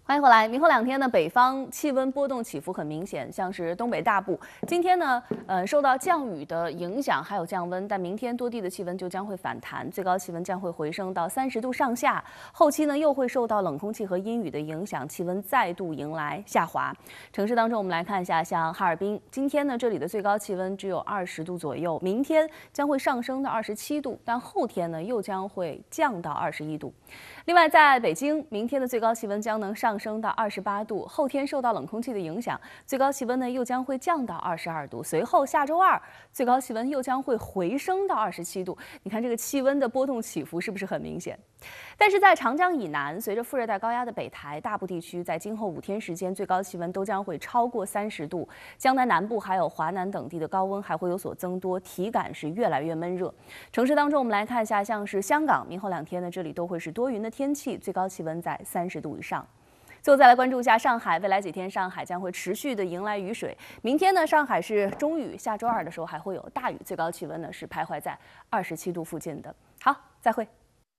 欢迎回来。明后2天呢，北方气温波动起伏很明显，像是东北大部。今天呢，受到降雨的影响，还有降温，但明天多地的气温就将会反弹，最高气温将会回升到30度上下。后期呢，又会受到冷空气和阴雨的影响，气温再度迎来下滑。城市当中，我们来看一下，像哈尔滨，今天呢，这里的最高气温只有20度左右，明天将会上升到27度，但后天呢，又将会降到21度。另外，在北京，明天的最高气温将能上升到28度，后天受到冷空气的影响，最高气温呢又将会降到22度。随后下周2，最高气温又将会回升到27度。你看这个气温的波动起伏是不是很明显？但是在长江以南，随着副热带高压的北抬，大部地区在今后5天时间最高气温都将会超过30度。江南南部还有华南等地的高温还会有所增多，体感是越来越闷热。城市当中，我们来看一下，像是香港，明后2天呢，这里都会是多云的天气，最高气温在30度以上。最后再来关注一下上海，未来几天上海将会持续的迎来雨水。明天呢，上海是中雨，下周2的时候还会有大雨，最高气温呢是徘徊在27度附近的。好，再会。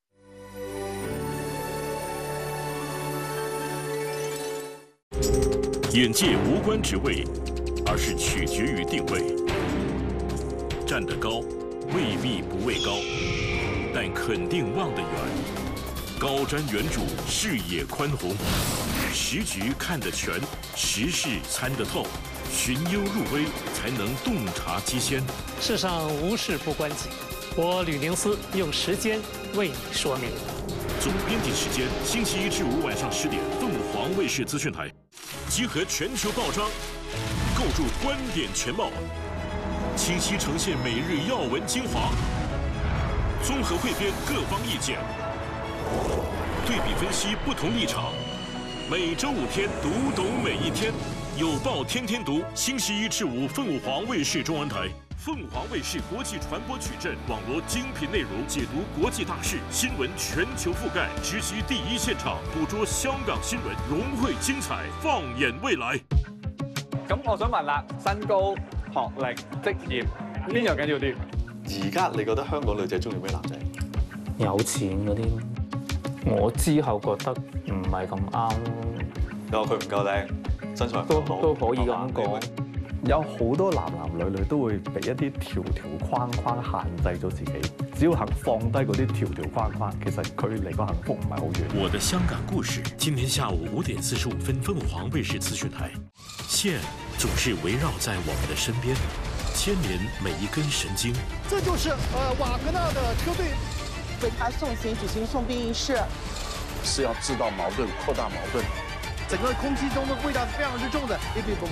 眼界无关职位，而是取决于定位。站得高，未必不畏高，但肯定望得远。高瞻远瞩，视野宽宏，时局看得全，时事参得透，寻幽入微，才能洞察机先。 世上无事不关己，我吕宁思用时间为你说明。 总编辑时间：星期1至5晚上10点，凤凰卫视资讯台，集合全球报章，构筑观点全貌，清晰呈现每日要闻精华，综合汇编各方意见。对比分析不同立场，每周5天读懂每一天，有报天天读。星期1至5，凤凰卫视中文台，凤凰卫视国际传播矩阵，网罗精品内容，解读国际大事，新闻全球覆盖，直击第一现場，捕捉香港新聞，融匯精彩，放眼未來。 咁我想問啦，身高、學歷、職業，邊樣緊要啲？ 而家你覺得香港女仔中意咩男仔？ 有錢嗰啲咯。我之後覺得唔係咁啱咯。 你話佢唔夠靚，身材都可以咁講。 有好多男女都會被一啲條框限制咗自己，只要肯放低嗰啲條框框，其實佢離個幸福唔係好遠。 我的香港故事，今天下午5點45分，鳳凰衛視資訊台。線總是圍繞在我們的身邊，牽連每一根神經。 這就是瓦格納的車隊。 為他送行舉行送殯儀式， 是要製造矛盾、擴大矛盾。整個空氣中的味道是非常之重的。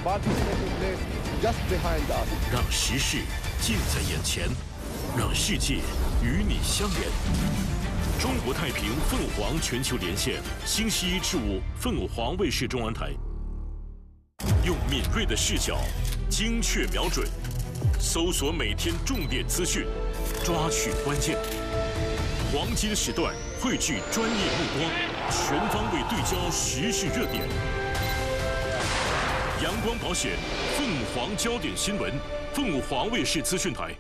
讓時事近在眼前，讓世界與你相連。中國太平鳳凰全球連線，星期1至5，鳳凰衛視中文台。用敏銳的視角，精確瞄準，搜索每天重點資訊，抓取關鍵。黃金時段匯聚專業目光，全方位對焦時事熱點。陽光保險，鳳凰焦點新聞，鳳凰衛視資訊台。